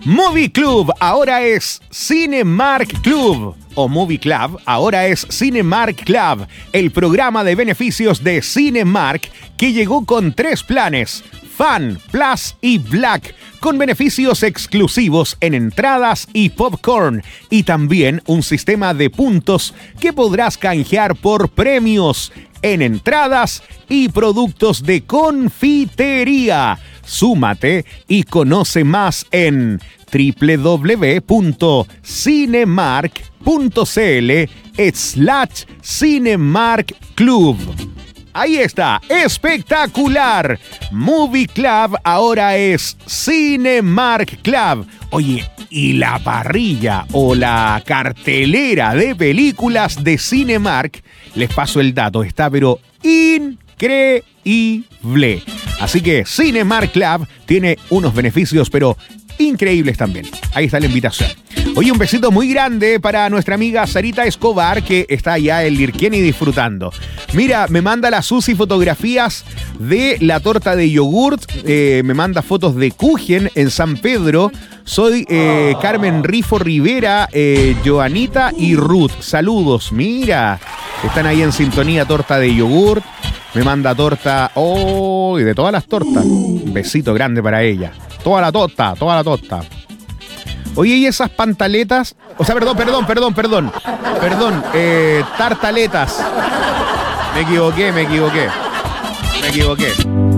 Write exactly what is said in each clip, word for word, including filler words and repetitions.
Movie Club ahora es Cinemark Club. O Movie Club ahora es Cinemark Club. El programa de beneficios de Cinemark que llegó con tres planes: Fan, Plus y Black, con beneficios exclusivos en entradas y popcorn, y también un sistema de puntos que podrás canjear por premios en entradas y productos de confitería. Súmate y conoce más en doble u doble u doble u punto cinemark punto c l slash Cinemark Club. Ahí está, espectacular. Movie Club ahora es Cinemark Club. Oye, y la parrilla o la cartelera de películas de Cinemark, les paso el dato, está pero increíble. Así que Cinemark Club tiene unos beneficios pero increíbles también. Ahí está la invitación. Oye, un besito muy grande para nuestra amiga Sarita Escobar, que está allá en Lirqueni disfrutando. Mira, me manda la Susi fotografías de la torta de yogurt, eh, me manda fotos de Kuchen en San Pedro. Soy eh, Carmen Rifo Rivera, eh, Joanita y Ruth. Saludos, mira, están ahí en sintonía. Torta de yogurt, me manda torta, oh, y de todas las tortas. Un besito grande para ella. Toda la torta, toda la torta. Oye, ¿y esas pantaletas? O sea, perdón, perdón, perdón, perdón. Perdón, eh, tartaletas. Me equivoqué, me equivoqué. Me equivoqué.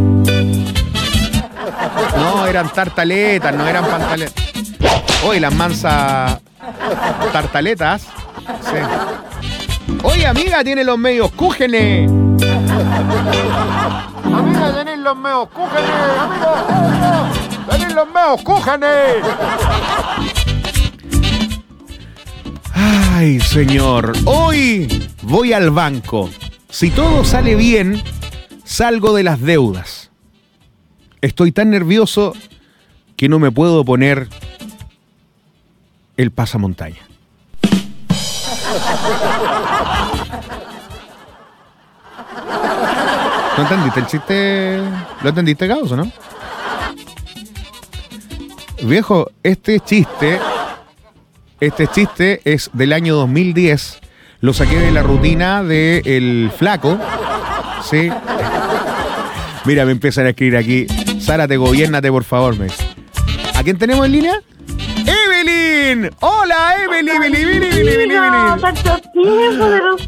No, eran tartaletas, no eran pantaletas. Oye, las mansas tartaletas. Sí. Oye, amiga, tiene los medios cúgenes. Amiga, tenés los medios cúgenes, amiga. ¡Tenés los medios cúgenes! Ay, señor. Hoy voy al banco. Si todo sale bien, salgo de las deudas. Estoy tan nervioso que no me puedo poner el pasamontaña. ¿No entendiste el chiste? ¿Lo entendiste, Gauss, o no? Viejo, este chiste, este chiste es del año dos mil diez. Lo saqué de la rutina de El Flaco. Sí. Mira, me empiezan a escribir aquí. Zárate, gobiérnate, por favor, me dice. ¿A quién tenemos en línea? ¡Evelyn! ¡Hola, Evelyn! ¡Evelyn, Evelyn, Evelyn, Evelyn! Evelyn. ¡Tanto tiempo, de los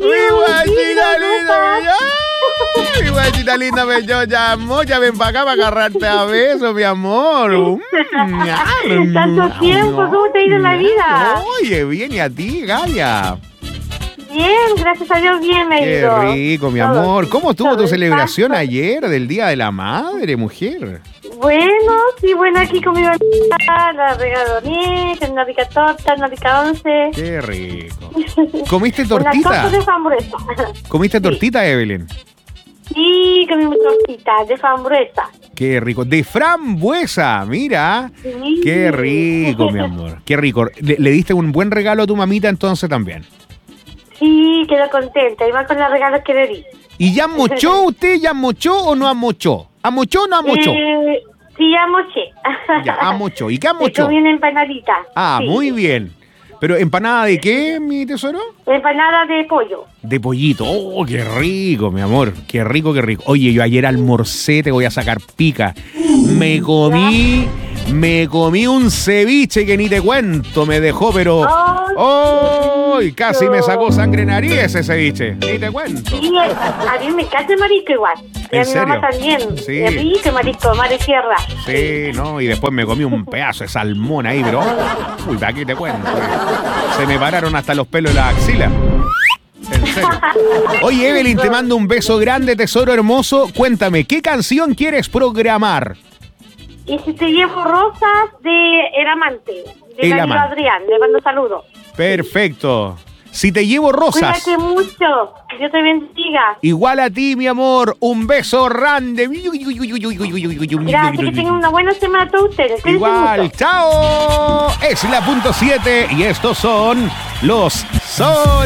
¡Ay, guachita linda, me yo llamo! Ya ven para acá para agarrarte a besos, mi amor. Mm, Tanto tiempo, ¿cómo te ha ido la vida? Oye, bien, ¿y a ti, Galia? Bien, gracias a Dios, bien me he ido. Qué rico, mi amor. ¿Cómo estuvo tu celebración ayer del Día de la Madre, mujer? Bueno, sí, bueno, aquí con mi mamá, la regadoné, con una rica torta, una rica once. Qué rico. ¿Comiste tortita? Una torta de frambuesa. ¿Comiste Sí. tortita, Evelyn? Sí, comimos tortita de frambuesa. Qué rico. De frambuesa, mira. Sí. Qué rico, mi amor. Qué rico. ¿Le, le diste un buen regalo a tu mamita entonces también? Sí, quedó contenta, y más con los regalos que le di. ¿Y ya mochó usted? ¿Ya mochó o no amochó? ¿Amochó o no amochó? Eh, sí, amoché. Ya, amochó. ¿Y qué Me amochó? comí una empanadita. Ah, Sí. muy bien. ¿Pero empanada de qué, mi tesoro? Empanada de pollo. De pollito. Oh, qué rico, mi amor. Qué rico, qué rico. Oye, yo ayer almorcé, te voy a sacar pica. Me comí, me comí un ceviche que ni te cuento, me dejó, pero... ¡Oh! Y casi me sacó sangre en nariz ese ceviche. Ni te cuento. Sí, a mí me encanta el marisco igual. Y ¿En a mi serio? mamá también. Sí. Es rico el marisco, mar y tierra. Sí, ¿no? Y después me comí un pedazo de salmón ahí, pero... Uy, ¿para qué te cuento? Se me pararon hasta los pelos de la axila. En serio. Oye, Evelyn, te mando un beso grande, tesoro hermoso. Cuéntame, ¿qué canción quieres programar? Y si te llevo rosas de El Amante, de El Danilo Amante. Adrián, le mando saludos. Perfecto. Si te llevo rosas... Cuídate mucho, que Dios te bendiga. Igual a ti, mi amor. Un beso grande. Gracias, que tengan una buena semana a todos ustedes. Cuídense Igual, mucho. chao. Es la punto siete y estos son los Sol.